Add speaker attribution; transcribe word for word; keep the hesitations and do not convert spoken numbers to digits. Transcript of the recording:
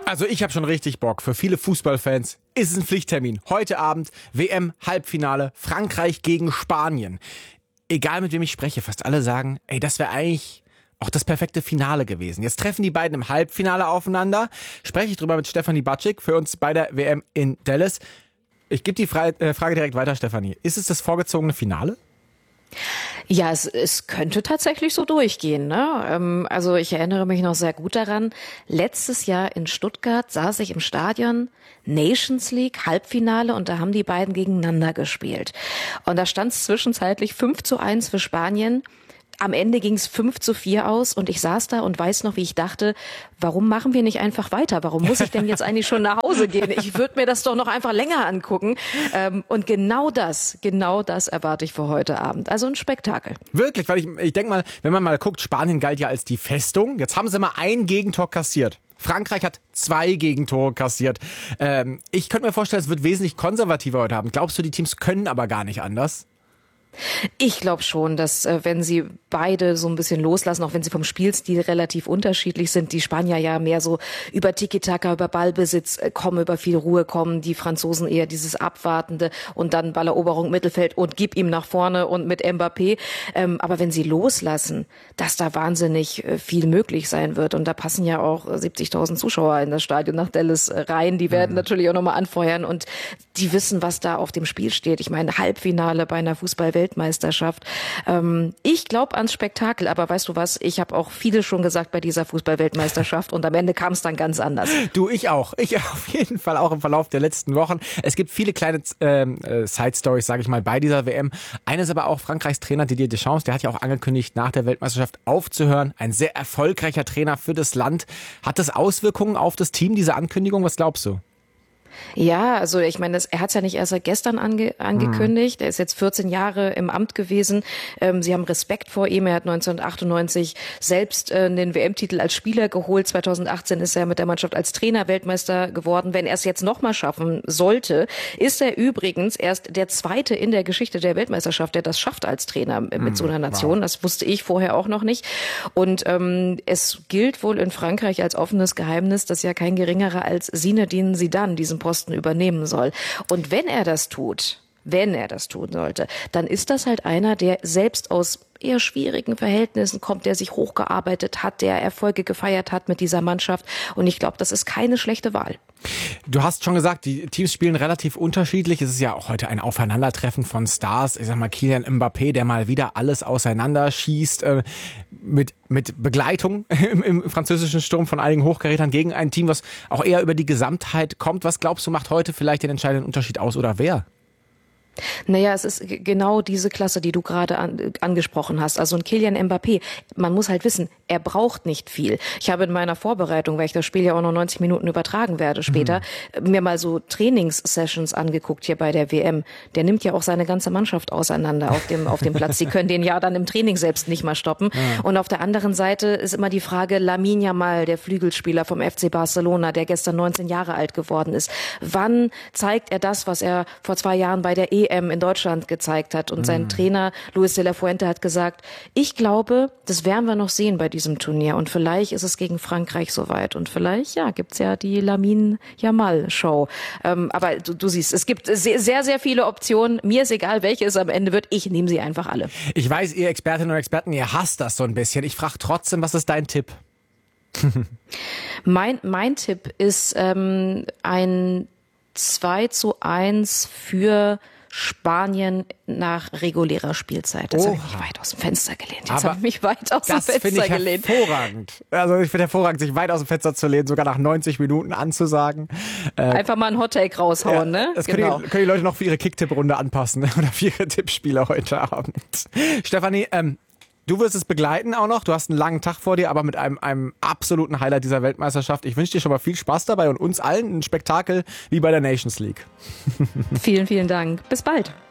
Speaker 1: Also ich habe schon richtig Bock. Für viele Fußballfans ist es ein Pflichttermin. Heute Abend W M-Halbfinale, Frankreich gegen Spanien. Egal mit wem ich spreche, fast alle sagen, ey, das wäre eigentlich auch das perfekte Finale gewesen. Jetzt treffen die beiden im Halbfinale aufeinander. Spreche ich drüber mit Stefanie Batschik für uns bei der W M in Dallas. Ich gebe die Frage direkt weiter, Stefanie. Ist es das vorgezogene Finale?
Speaker 2: Ja, es, es könnte tatsächlich so durchgehen, ne? Ähm, also ich erinnere mich noch sehr gut daran. Letztes Jahr in Stuttgart saß ich im Stadion, Nations League, Halbfinale, und da haben die beiden gegeneinander gespielt. Und da stand es zwischenzeitlich fünf zu eins für Spanien. Am Ende ging es fünf zu vier aus und ich saß da und weiß noch, wie ich dachte, warum machen wir nicht einfach weiter? Warum muss ich denn jetzt eigentlich schon nach Hause gehen? Ich würde mir das doch noch einfach länger angucken. Und genau das, genau das erwarte ich für heute Abend. Also ein Spektakel.
Speaker 1: Wirklich, weil ich, ich denke mal, wenn man mal guckt, Spanien galt ja als die Festung. Jetzt haben sie mal ein Gegentor kassiert. Frankreich hat zwei Gegentore kassiert. Ähm, ich könnte mir vorstellen, es wird wesentlich konservativer heute Abend. Glaubst du, die Teams können aber gar nicht anders?
Speaker 2: Ich glaube schon, dass äh, wenn sie beide so ein bisschen loslassen, auch wenn sie vom Spielstil relativ unterschiedlich sind, die Spanier ja mehr so über Tiki-Taka, über Ballbesitz äh, kommen, über viel Ruhe kommen, die Franzosen eher dieses Abwartende und dann Balleroberung, Mittelfeld und gib ihm nach vorne und mit Mbappé. Ähm, aber wenn sie loslassen, dass da wahnsinnig äh, viel möglich sein wird, und da passen ja auch äh, siebzigtausend Zuschauer in das Stadion nach Dallas äh, rein, die werden mhm. natürlich auch nochmal anfeuern und die wissen, was da auf dem Spiel steht. Ich meine, Halbfinale bei einer Fußball-Welt Weltmeisterschaft. Ähm, ich glaube ans Spektakel, aber weißt du was, ich habe auch viele schon gesagt bei dieser Fußball-Weltmeisterschaft und am Ende kam es dann ganz anders.
Speaker 1: Du, ich auch. Ich auf jeden Fall auch im Verlauf der letzten Wochen. Es gibt viele kleine ähm, äh, Side-Stories, sage ich mal, bei dieser W M. Eine ist aber auch Frankreichs Trainer Didier Deschamps, der hat ja auch angekündigt, nach der Weltmeisterschaft aufzuhören. Ein sehr erfolgreicher Trainer für das Land. Hat das Auswirkungen auf das Team, diese Ankündigung? Was glaubst du?
Speaker 2: Ja, also ich meine, das, er hat es ja nicht erst seit gestern ange, angekündigt. Er ist jetzt vierzehn Jahre im Amt gewesen. Ähm, sie haben Respekt vor ihm. Er hat neunzehnhundertachtundneunzig selbst äh, den W M-Titel als Spieler geholt. zweitausendachtzehn ist er mit der Mannschaft als Trainer Weltmeister geworden. Wenn er es jetzt nochmal schaffen sollte, ist er übrigens erst der Zweite in der Geschichte der Weltmeisterschaft, der das schafft als Trainer mit mm, so einer Nation. Wow. Das wusste ich vorher auch noch nicht. Und ähm, es gilt wohl in Frankreich als offenes Geheimnis, dass ja kein geringerer als Zinedine Zidane diesen Posten übernehmen soll. Und wenn er das tut, wenn er das tun sollte, dann ist das halt einer, der selbst aus eher schwierigen Verhältnissen kommt, der sich hochgearbeitet hat, der Erfolge gefeiert hat mit dieser Mannschaft. Und ich glaube, das ist keine schlechte Wahl.
Speaker 1: Du hast schon gesagt, die Teams spielen relativ unterschiedlich. Es ist ja auch heute ein Aufeinandertreffen von Stars. Ich sag mal, Kylian Mbappé, der mal wieder alles auseinanderschießt, äh, mit, mit Begleitung im, im französischen Sturm von einigen Hochkarätern gegen ein Team, was auch eher über die Gesamtheit kommt. Was glaubst du, macht heute vielleicht den entscheidenden Unterschied aus, oder wer?
Speaker 2: Naja, es ist genau diese Klasse, die du gerade an, angesprochen hast. Also ein Kylian Mbappé, man muss halt wissen, er braucht nicht viel. Ich habe in meiner Vorbereitung, weil ich das Spiel ja auch noch neunzig Minuten übertragen werde später, mhm. mir mal so Trainingssessions angeguckt hier bei der W M. Der nimmt ja auch seine ganze Mannschaft auseinander auf dem, auf dem Platz. Die können den ja dann im Training selbst nicht mal stoppen. Ja. Und auf der anderen Seite ist immer die Frage, Lamine Yamal, der Flügelspieler vom F C Barcelona, der gestern neunzehn Jahre alt geworden ist. Wann zeigt er das, was er vor zwei Jahren bei der E M in Deutschland gezeigt hat? Und mhm. sein Trainer Luis de la Fuente hat gesagt, ich glaube, das werden wir noch sehen bei diesem Turnier. Und vielleicht ist es gegen Frankreich soweit. Und vielleicht, ja, gibt's ja die Lamine Yamal-Show. Ähm, aber du, du siehst, es gibt sehr, sehr, sehr viele Optionen. Mir ist egal, welche es am Ende wird. Ich nehme sie einfach alle.
Speaker 1: Ich weiß, ihr Expertinnen und Experten, ihr hasst das so ein bisschen. Ich frage trotzdem, was ist dein Tipp?
Speaker 2: mein, mein Tipp ist ähm, ein zwei zu eins für Spanien nach regulärer Spielzeit. Das habe ich mich weit aus dem Fenster gelehnt. Jetzt habe ich mich weit aus dem Fenster gelehnt.
Speaker 1: Das finde ich hervorragend. Also ich finde hervorragend, sich weit aus dem Fenster zu lehnen, sogar nach neunzig Minuten anzusagen.
Speaker 2: Äh, Einfach mal einen Hottake raushauen, ja, ne?
Speaker 1: Das genau. können, die, können die Leute noch für ihre Kicktipp-Runde anpassen oder für ihre Tippspiele heute Abend. Stefanie, ähm, du wirst es begleiten auch noch. Du hast einen langen Tag vor dir, aber mit einem, einem absoluten Highlight dieser Weltmeisterschaft. Ich wünsche dir schon mal viel Spaß dabei und uns allen ein Spektakel wie bei der Nations League.
Speaker 2: Vielen, vielen Dank. Bis bald.